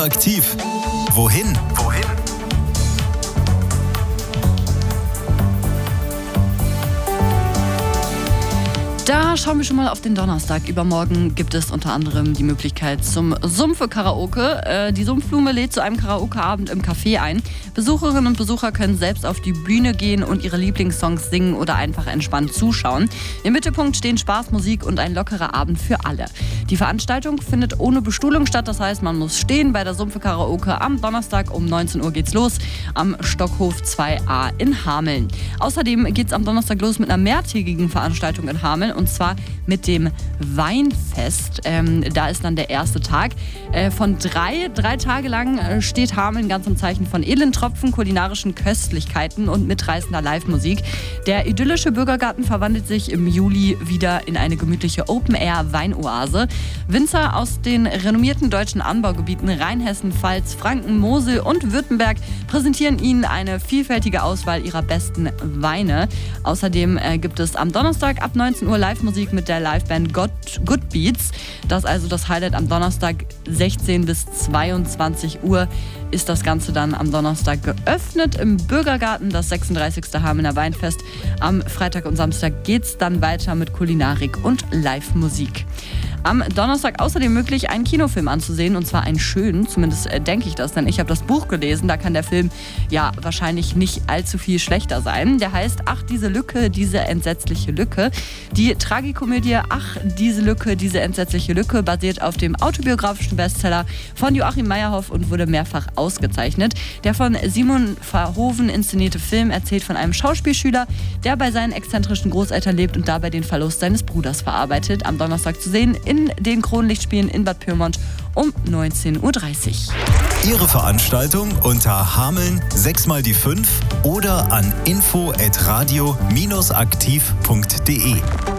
Aktiv. Wohin? Da schauen wir schon mal auf den Donnerstag. Übermorgen gibt es unter anderem die Möglichkeit zum Sumpfe-Karaoke. Die Sumpfblume lädt zu einem Karaoke-Abend im Café ein. Besucherinnen und Besucher können selbst auf die Bühne gehen und ihre Lieblingssongs singen oder einfach entspannt zuschauen. Im Mittelpunkt stehen Spaß, Musik und ein lockerer Abend für alle. Die Veranstaltung findet ohne Bestuhlung statt. Das heißt, man muss stehen bei der Sumpfe-Karaoke. Am Donnerstag um 19 Uhr geht's los am Stockhof 2a in Hameln. Außerdem geht's am Donnerstag los mit einer mehrtägigen Veranstaltung in Hameln. Und zwar mit dem Weinfest. Da ist dann der erste Tag. Von drei Tage lang steht Hameln ganz im Zeichen von edlen Tropfen, kulinarischen Köstlichkeiten und mitreißender Live-Musik. Der idyllische Bürgergarten verwandelt sich im Juli wieder in eine gemütliche Open-Air-Weinoase. Winzer aus den renommierten deutschen Anbaugebieten Rheinhessen, Pfalz, Franken, Mosel und Württemberg präsentieren Ihnen eine vielfältige Auswahl ihrer besten Weine. Außerdem gibt es am Donnerstag ab 19 Uhr Live-Musik mit der Liveband Good Beats. Das ist also das Highlight am Donnerstag 16 bis 22 Uhr ist das Ganze dann am Donnerstag geöffnet im Bürgergarten, das 36. Hamelner Weinfest. Am Freitag und Samstag geht's dann weiter mit Kulinarik und Live-Musik. Am Donnerstag außerdem möglich, einen Kinofilm anzusehen, und zwar einen schönen, zumindest denke ich das, denn ich habe das Buch gelesen, da kann der Film ja wahrscheinlich nicht allzu viel schlechter sein. Der heißt Ach, diese Lücke, diese entsetzliche Lücke. Die Tragikomödie Ach, diese Lücke, diese entsetzliche Lücke basiert auf dem autobiografischen Bestseller von Joachim Meyerhoff und wurde mehrfach ausgezeichnet. Der von Simon Verhoeven inszenierte Film erzählt von einem Schauspielschüler, der bei seinen exzentrischen Großeltern lebt und dabei den Verlust seines Bruders verarbeitet. Am Donnerstag zu sehen in den Kronlichtspielen in Bad Pyrmont um 19.30 Uhr. Ihre Veranstaltung unter Hameln 6x5 oder an info@radio-aktiv.de.